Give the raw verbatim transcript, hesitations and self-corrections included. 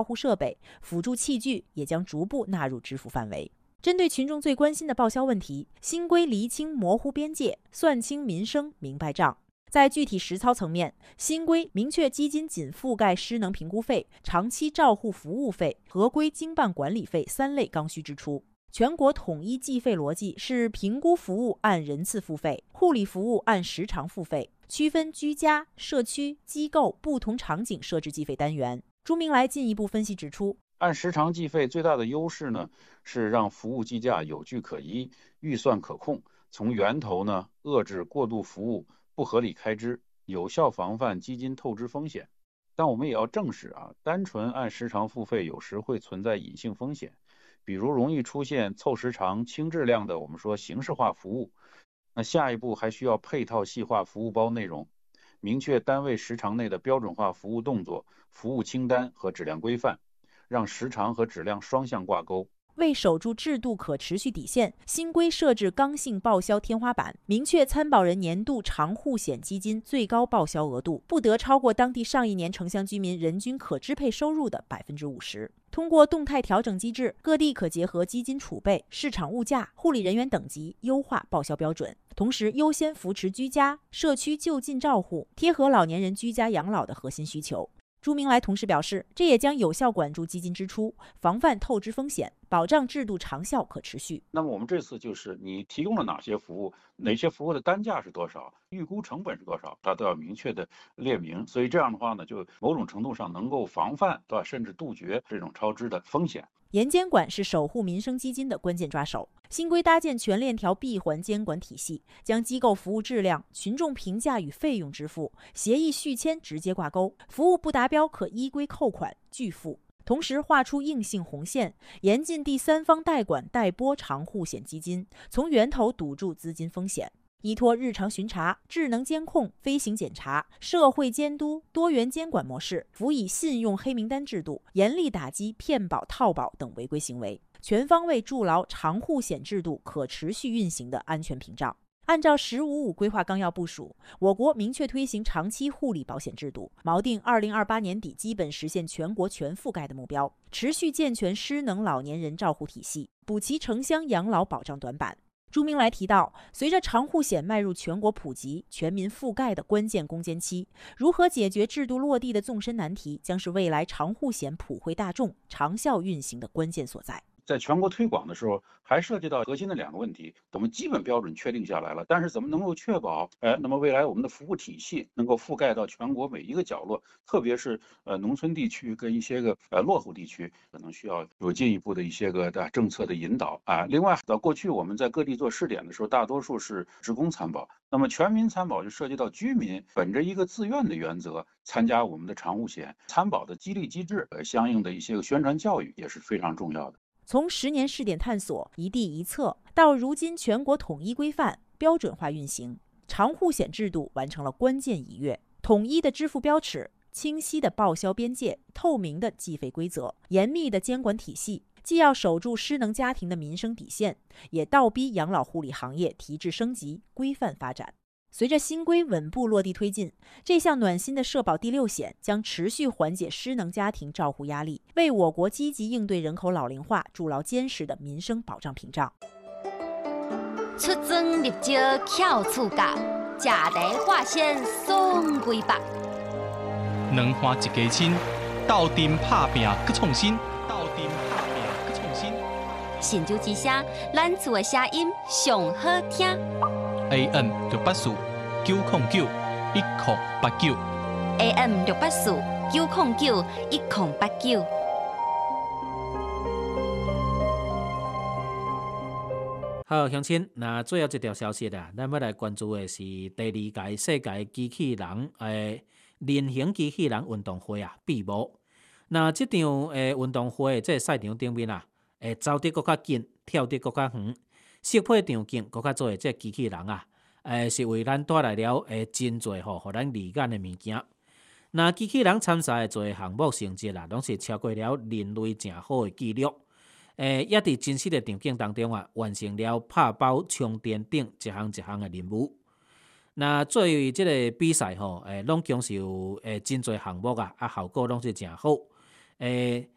护设备、辅助器具也将逐步纳入支付范围。针对群众最关心的报销问题，新规厘清模糊边界，算清民生明白账。在具体实操层面，新规明确基金仅覆盖失能评估费、长期照护服务费、合规经办管理费三类刚需支出。全国统一计费逻辑是评估服务按人次付费，护理服务按时长付费，区分居家、社区、机构不同场景设置计费单元。朱明来进一步分析指出， 按时长计费最大的优势呢，是让服务计价有据可依，预算可控，从源头呢遏制过度服务、不合理开支，有效防范基金透支风险。但我们也要正视啊，单纯按时长付费有时会存在隐性风险，比如容易出现凑时长、轻质量的我们说形式化服务。那下一步还需要配套细化服务包内容，明确单位时长内的标准化服务动作、服务清单和质量规范，让时长和质量双向挂钩。 为守住制度可持续底线，新规设置刚性报销天花板，明确参保人年度长护险基金最高报销额度不得超过当地上一年城乡居民人均可支配收入的百分之五十。通过动态调整机制，各地可结合基金储备、市场物价、护理人员等级，优化报销标准，同时优先扶持居家、社区就近照护，贴合老年人居家养老的核心需求。朱明来同时表示，这也将有效管住基金支出，防范透支风险，保障制度长效可持续。 那么我们这次就是你提供了哪些服务，哪些服务的单价是多少，预估成本是多少，它都要明确的列明。所以这样的话呢，就某种程度上能够防范，对吧？甚至杜绝这种超支的风险。 严监管是守护民生基金的关键抓手。新规搭建全链条闭环监管体系，将机构服务质量、群众评价与费用支付、协议续签直接挂钩，服务不达标可依规扣款拒付。同时划出硬性红线，严禁第三方代管代拨长护险基金，从源头堵住资金风险。依托日常巡查、智能监控、飞行检查、社会监督、多元监管模式，辅以信用黑名单制度，严厉打击骗保、套保等违规行为，全方位筑牢长护险制度可持续运行的安全屏障。按照“十五五”规划纲要部署，我国明确推行长期护理保险制度，锚定二零二八年底基本实现全国全覆盖的目标，持续健全失能老年人照护体系，补齐城乡养老保障短板。朱明来提到，随着长护险迈入全国普及、全民覆盖的关键攻坚期，如何解决制度落地的纵深难题，将是未来长护险普惠大众、长效运行的关键所在。 在全国推广的时候，还涉及到核心的两个问题。我们基本标准确定下来了，但是怎么能够确保，哎，那么未来我们的服务体系能够覆盖到全国每一个角落，特别是呃农村地区跟一些个呃落后地区，可能需要有进一步的一些个的政策的引导啊。另外，到过去我们在各地做试点的时候，大多数是职工参保，那么全民参保就涉及到居民本着一个自愿的原则参加我们的长护险，参保的激励机制，呃，相应的一些个宣传教育也是非常重要的。 从十年试点探索、一地一策，到如今全国统一规范、标准化运行，长护险制度完成了关键一跃。统一的支付标尺、清晰的报销边界、透明的计费规则、严密的监管体系，既要守住失能家庭的民生底线，也倒逼养老护理行业提质升级、规范发展。随着新规稳步落地推进，这项暖心的社保第六险将持续缓解失能家庭照护压力，为我国积极应对人口老龄化筑牢坚实的民生保障屏障。 出征入招巧厝角，食茶化纤送规百。 两花一家亲，斗阵拍拼去创新，斗阵拍拼去创新。 神州之声，咱厝的声音上好听。 A M 六八四九零九一零八九 A M 六八四九零九一零八九。 好，乡亲，那最后一条消息啦，咱要来关注的是第二届世界机器人诶人形机器人运动会啊闭幕。那这场诶运动会这赛场顶面啊，会走得搁较紧，跳得搁较远。适配场景，搁较做的这机器人啊，诶，是为咱带来了诶真侪吼，互咱理解的物件。那机器人参赛的做项目成绩啦，拢是超过了人类正好的纪录。诶，也伫真实的场景当中啊，完成了拍包、充电等一项一项的任务。那作为这个比赛吼，诶，拢共是有诶真侪项目啊，啊效果拢是真好。诶，